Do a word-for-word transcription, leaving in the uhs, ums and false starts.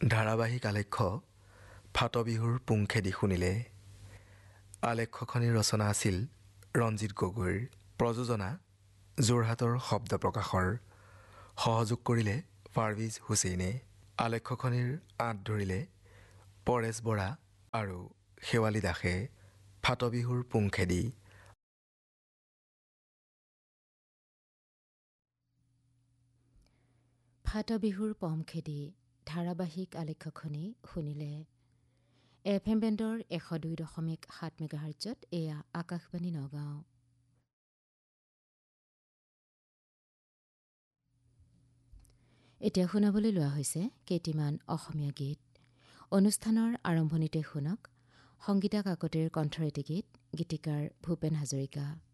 ধাৰাবাহিক আলেখ্য ফাটবিহুৰ পুংখেদি শুনিলে। আলেখ্যখনিৰ ৰচনা আছিল ৰঞ্জিত গগৈৰ। প্ৰযোজনা যোৰহাটৰ শব্দ প্ৰকাশৰ। সহযোগ কৰিলে পাৰভিজ হুছেইনে। আলেখ্যখনিৰ আঁত ধৰিলে পৰেশ বৰা আৰু শেৱালী দাসে। ফাটবিহুৰ পুংখেদি। ফাটবিহুৰ পমখেদি ধাৰাবাহিক আলেখ্যখনি শুনিলে। এফ এম বেণ্ডৰ এশ দুই দশমিক সাত মেগাহাৰ্জত এয়া আকাশবাণী নগাঁও। এতিয়া শুনাবলৈ লোৱা হৈছে কেইটিমান অসমীয়া গীত। অনুষ্ঠানৰ আৰম্ভণিতে শুনক সংগীতা কাকতিৰ কণ্ঠৰেটি গীত, গীতিকাৰ ভূপেন হাজৰিকা।